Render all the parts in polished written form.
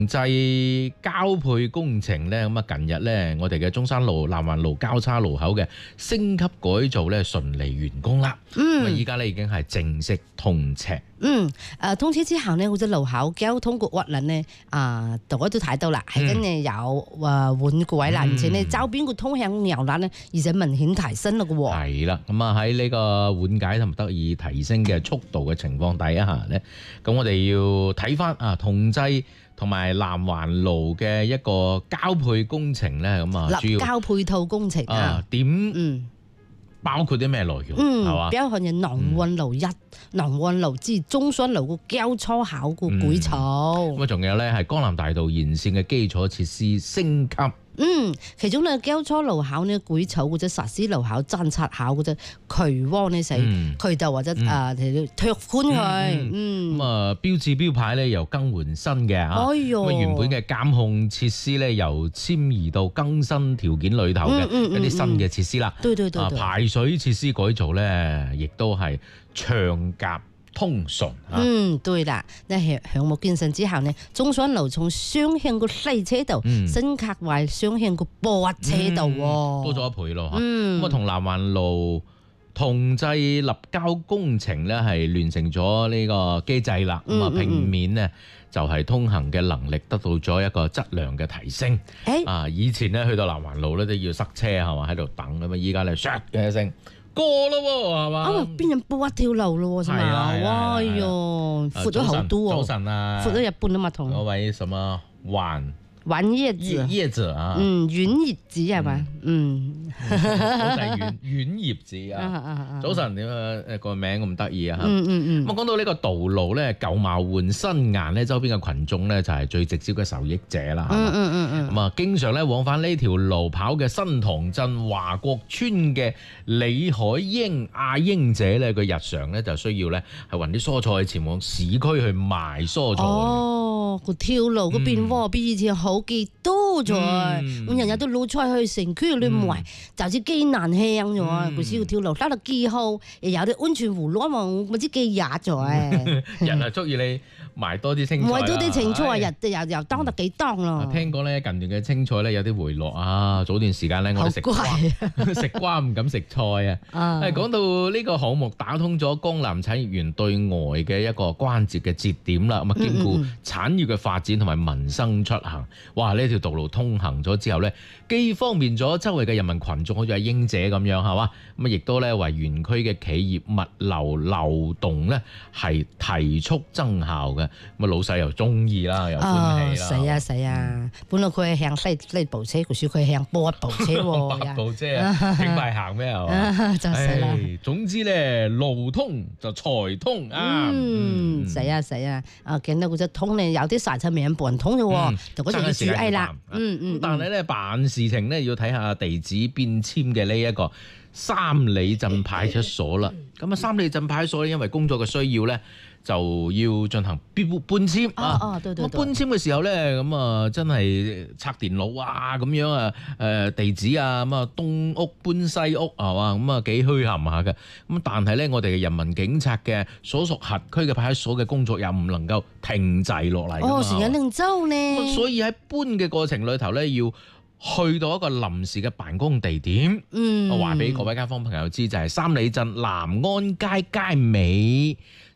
制交配工程咧，咁啊近日咧，我哋嘅中山路、南環路交叉路口嘅升級改造咧順利完工啦。咁啊，依家咧已經係正式通車。 通車之後呢，好多路口交通嘅鬱輪呢，大家都睇到啦，係跟住有換個位啦，而且呢周邊個通向遊覽呢，而且明顯提升啦嘅喎。 係啦，咁啊喺呢個緩解同埋得以提升嘅速度嘅情況底下咧，咁我哋要睇翻同濟同埋南環路嘅一個交配工程咧，咁啊主要交配套工程點包括啲咩內容係嘛？ 比如可能南運路1、南運路至中山路個交叉口個改造， 咁啊仲有咧係江南大道沿線嘅基礎設施升級。 其中咧交叉路口呢改草或者實施路口偵察口或者渠窩呢死渠道或者拓寬佢。 咁啊標誌標牌咧由更換新嘅咁啊原本嘅監控設施咧由遷移到更新條件裏頭嘅一啲新嘅設施啦。 對， 排水設施改造咧，亦都係長甲通順。 對啦，呢項目建成之後呢，中山路從雙向個西車道升級為雙向個駁車道， 多咗一倍咯。咁啊同南環路同濟立交工程咧係聯成咗呢個機制啦。咁啊平面呢就係通行嘅能力得到咗一個質量嘅提升。以前咧去到南環路咧都要塞車係嘛，喺度等咁啊，依家咧唰嘅一聲過咯喎，係嘛？邊人補一條路咯喎，係嘛？哇喲，闊咗好多喎！ 早晨啊， 闊咗一半啊嘛，同嗰位什麼玩葉子啊， 軟葉子係咪？ 好細軟葉子啊！早晨點啊？個名咁得意啊！咁講到呢個道路咧，舊貌換新顏咧，周邊嘅群眾咧就係最直接嘅受益者啦。咁啊，經常咧往返呢條路跑嘅新塘鎮華國村嘅李海英阿英姐咧，佢日常咧就需要咧係運啲蔬菜前往市區去賣蔬菜。 個條路嗰邊喎，比以前好幾多咗。我日日都攞菜去城區裏賣，就似幾難聽咗。嗰時個條路拉到幾好，又有啲安全護欄嘛，唔知幾日咗。 人啊，足以你賣多啲青菜。賣多啲青菜，又當得幾當咯。 聽講咧近段嘅青菜咧有啲回落啊，早段時間咧我哋食瓜唔敢食菜啊。講到呢個項目打通咗江南產業園對外嘅一個關節嘅節點啦，咁啊兼顧產業嘅發展同埋民生出行。哇！呢條道路通行咗之後咧，既方便咗周圍嘅人民群眾，好似阿英姐咁樣係嘛，咁啊亦都咧為園區嘅企業物流流動咧係提速增效嘅。咁啊老細又中意啦，又歡喜啦。 死啊！本來佢係向西部車，佢佢係向北部車喎。 北部車啊，挺快行咩係嘛？ 就死啦！ 總之咧，路通就財通啊！ 死啊！見到嗰隻通咧，有啲實際名本通嘅喎，就嗰陣要注意啦。 但係咧辦事情咧要睇下地址變遷嘅呢一個三里鎮派出所啦。咁啊，三里鎮派出所因為工作嘅需要咧，就要進行搬遷。 對。 搬遷嘅時候咧，咁啊真係拆電腦啊，咁樣啊，地址啊，咁啊東屋搬西屋係嘛，咁啊幾墟冚下嘅。咁但係咧，我哋嘅人民警察嘅所屬轄區嘅派出所嘅工作又唔能夠停滯落嚟。 時間定周呢？ 所以喺搬嘅過程裏頭咧，要去到一個臨時嘅辦公地點。我話俾各位街坊朋友知，就係三里鎮南安街街尾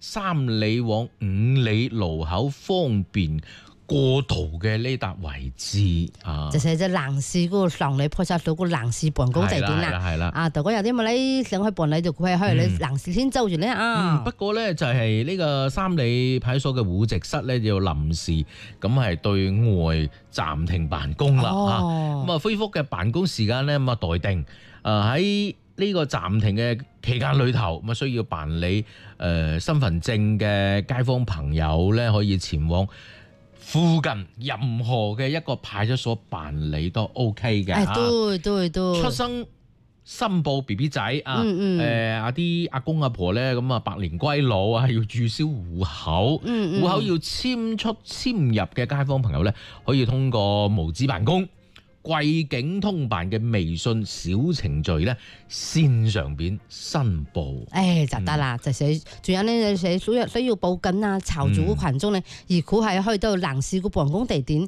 3里往5里路口方便過渡嘅呢笪位置啊， 就係只臨時嗰個上里派出所個臨時辦公地點啦。 係啦。 如果有啲乜你想去辦理，就佢係你臨時先做住咧啊。 不過咧就係呢個三里派出所嘅戶籍室咧要臨時咁係對外暫停辦公啦。咁啊恢復嘅辦公時間咧咁啊待定。喺呢個暫停嘅期間裏頭，咁啊需要辦理身份證嘅街坊朋友咧可以前往附近任何嘅一個派出所辦理都 OK 嘅。 對。 出生申報 BB 仔啲阿公阿婆咧咁啊百年歸老啊，要註銷戶口，戶口要遷出遷入嘅街坊朋友咧，可以通過無紙辦公。 貴景通辦嘅微信小程序咧線上邊申報。 就得啦，就寫，仲有咧寫需要報緊啊，籌組群眾咧，如果係去到臨時嘅辦公地點，